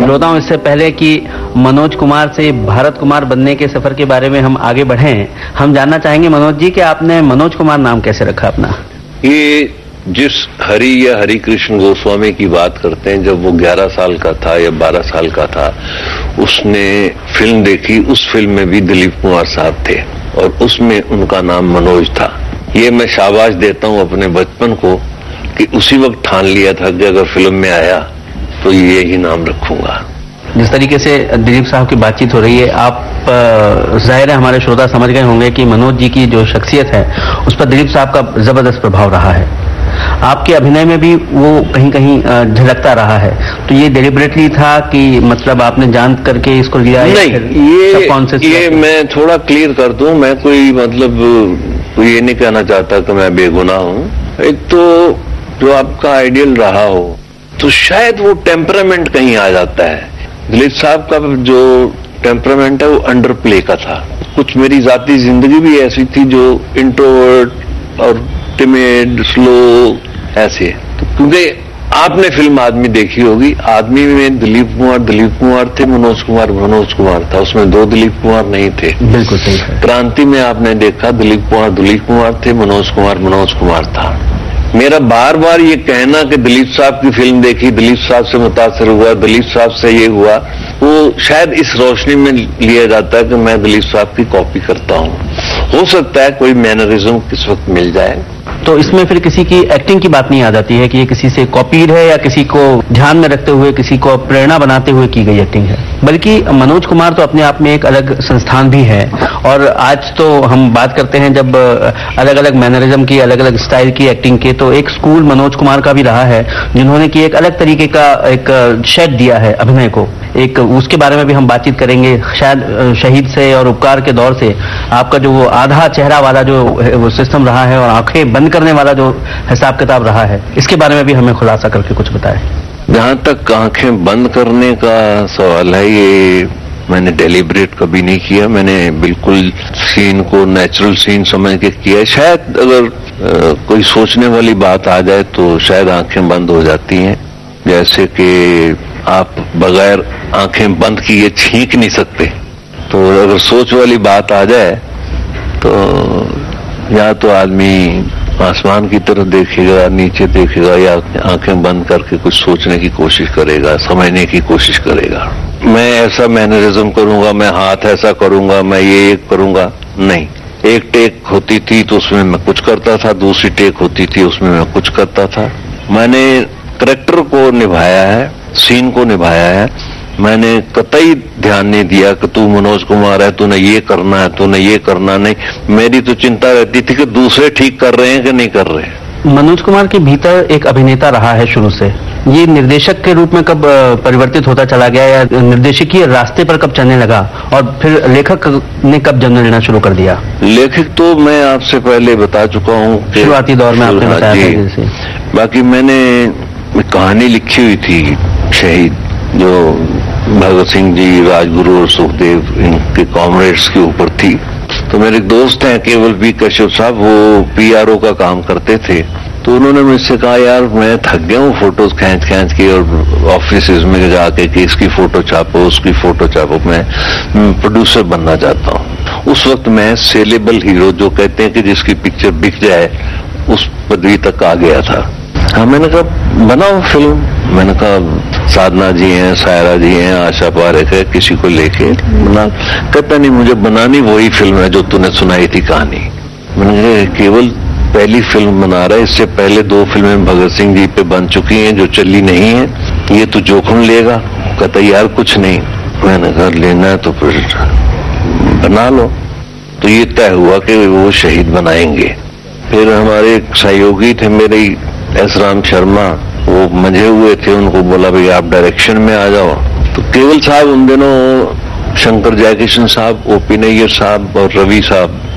श्रोताओं, इससे पहले कि मनोज कुमार से भारत कुमार बनने के सफर के बारे में हम आगे बढ़ें, हम जानना चाहेंगे मनोज जी कि आपने मनोज कुमार नाम कैसे रखा अपना? ये जिस हरि या हरि कृष्ण गोस्वामी की बात करते हैं, जब वो 11 साल का था या 12 साल का था, उसने फिल्म देखी। उस फिल्म में भी दिलीप कुमार साहब थे और उसमें उनका नाम मनोज था। ये मैं शाबाश देता हूं अपने बचपन को कि उसी वक्त ठान लिया था कि अगर फिल्म में आया तो ये ही नाम रखूंगा। जिस तरीके से दिलीप साहब की बातचीत हो रही है, आप जाहिर है हमारे श्रोता समझ गए होंगे कि मनोज जी की जो शख्सियत है उस पर दिलीप साहब का जबरदस्त प्रभाव रहा है। आपके अभिनय में भी वो कहीं कहीं झलकता रहा है। तो ये डेलिबरेटली था कि मतलब आपने जान करके इसको लिया? नहीं, ये मैं थोड़ा क्लियर कर दूं। मैं कोई मतलब ये नहीं कहना चाहता कि मैं बेगुनाह हूं। एक तो जो आपका आइडियल रहा हो तो शायद वो टेम्परामेंट कहीं आ जाता है। दिलीप साहब का जो टेम्परामेंट है वो अंडर प्ले का था। कुछ मेरी जाती जिंदगी भी ऐसी थी जो इंट्रोवर्ट और टिमिड, स्लो ऐसे। तो क्योंकि आपने फिल्म आदमी देखी होगी, आदमी में दिलीप कुमार थे, मनोज कुमार था। उसमें दो दिलीप कुमार नहीं थे। बिल्कुल सही है। क्रांति में आपने देखा दिलीप कुमार थे, मनोज कुमार था। मेरा बार बार ये कहना कि दिलीप साहब की फिल्म देखी, दिलीप साहब से मुतासर हुआ, दिलीप साहब से ये हुआ, वो शायद इस रोशनी में लिया जाता है कि मैं दिलीप साहब की कॉपी करता हूं। हो सकता है कोई मैनरिज्म किस वक्त मिल जाए। तो इसमें फिर किसी की एक्टिंग की बात नहीं आ जाती है कि ये किसी से कॉपीड है या किसी को ध्यान में रखते हुए, किसी को प्रेरणा बनाते हुए की गई एक्टिंग है, बल्कि मनोज कुमार तो अपने आप में एक अलग संस्थान भी है। और आज तो हम बात करते हैं जब अलग अलग मैनरिज्म की, अलग अलग स्टाइल की एक्टिंग के, तो एक स्कूल मनोज कुमार का भी रहा है जिन्होंने कि एक अलग तरीके का एक शेड दिया है अभिनय को। एक उसके बारे में भी हम बातचीत करेंगे। शायद शहीद से और उपकार के दौर से आपका जो वो आधा चेहरा वाला जो वो सिस्टम रहा है और आंखें बंद करने वाला जो हिसाब किताब रहा है, इसके बारे में भी हमें खुलासा करके कुछ बताएं। जहां तक आंखें बंद करने का सवाल है, ये मैंने डेलिब्रेट कभी नहीं किया। मैंने बिल्कुल सीन को नेचुरल सीन समझ के किया। शायद अगर कोई सोचने वाली बात आ जाए तो शायद आंखें बंद हो जाती हैं। जैसे कि आप बगैर आंखें बंद किए छींक नहीं सकते। तो अगर सोच वाली बात आ जाए तो या तो आदमी आसमान की तरफ देखेगा, नीचे देखेगा, या आंखें बंद करके कुछ सोचने की कोशिश करेगा, समझने की कोशिश करेगा। मैं ऐसा मैनरिज्म करूंगा, मैं हाथ ऐसा करूंगा, मैं ये करूंगा, नहीं। एक टेक होती थी तो उसमें मैं कुछ करता था, दूसरी टेक होती थी उसमें मैं कुछ करता था। मैंने कैरेक्टर को निभाया है, सीन को निभाया है। मैंने कतई ध्यान नहीं दिया कि तू मनोज कुमार है, तूने ये करना है, तूने ये करना नहीं। मेरी तो चिंता रहती थी कि दूसरे ठीक कर रहे हैं कि नहीं कर रहे हैं। मनोज कुमार के भीतर एक अभिनेता रहा है शुरू से। ये निर्देशक के रूप में कब परिवर्तित होता चला गया या निर्देशकीय रास्ते पर कब चलने लगा, और फिर लेखक ने कब जन्म लेना शुरू कर दिया? लेखक तो मैं आपसे पहले बता चुका हूँ, शुरुआती दौर में आपने बताया था जैसे। बाकी मैंने कहानी लिखी हुई थी शहीद, जो भगत सिंह जी, राजगुरु और सुखदेव इनके कॉमरेड्स के ऊपर थी। तो मेरे दोस्त हैं केवल बी कश्यप साहब, वो पीआरओ का काम करते थे। तो उन्होंने मुझसे कहा, यार मैं थक गया हूँ फोटोज खींच के और ऑफिस में जाके कि इसकी फोटो छापो, उसकी फोटो छापो, मैं प्रोड्यूसर बनना चाहता हूँ। उस वक्त मैं सेलेबल हीरो, जो कहते हैं कि जिसकी पिक्चर बिक जाए, उस पदवी तक आ गया था। हाँ, मैंने कहा बनाओ फिल्म। मैंने कहा साधना जी हैं, सायरा जी हैं, आशा पारेख है, किसी को लेके बना। कहता नहीं, मुझे बनानी वही फिल्म है जो तूने सुनाई थी कहानी। मैंने कहा केवल पहली फिल्म बना रहा है, इससे पहले 2 फिल्में भगत सिंह जी पे बन चुकी हैं जो चली नहीं है, ये तो जोखिम लेगा। कहता यार कुछ नहीं। मैंने कहा लेना है तो फिर बना लो। तो ये तय हुआ कि वो शहीद बनाएंगे। फिर हमारे एक सहयोगी थे मेरे, एस राम शर्मा, वो मंझे हुए थे। उनको बोला भाई आप डायरेक्शन में आ जाओ। तो केवल साहब उन दिनों, शंकर जयकिशन साहब, ओपी नैयर साहब और रवि साहब